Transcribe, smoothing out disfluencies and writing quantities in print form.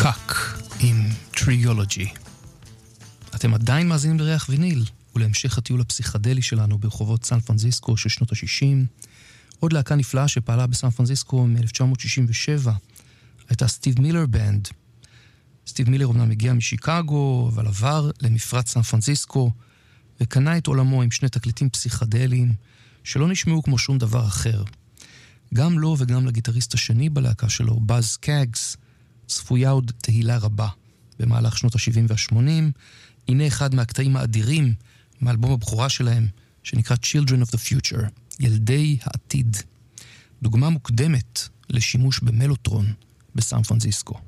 קאק עם טריולוגי. אתם עדיין מאזינים לריח ויניל, ולהמשך הטיול הפסיכדלי שלנו ברחובות סן פרנסיסקו של שנות ה-60. עוד להקה נפלאה שפעלה בסן פרנסיסקו מ-1967 הייתה סטיב מילר בנד. סטיב מילר אומנם הגיע משיקגו, אבל עבר למפרץ סן פרנסיסקו, וקנה את עולמו עם שני תקליטים פסיכדליים שלא נשמעו כמו שום דבר אחר. גם לו וגם לגיטריסט השני בלהקה שלו, באז קאגס, צפויה עוד תהילה רבה במהלך שנות ה-70 וה-80. הנה אחד מהקטעים האדירים מאלבום הבכורה שלהם, שנקרא Children of the Future, ילדי העתיד. דוגמה מוקדמת לשימוש במלוטרון בסן פרנסיסקו.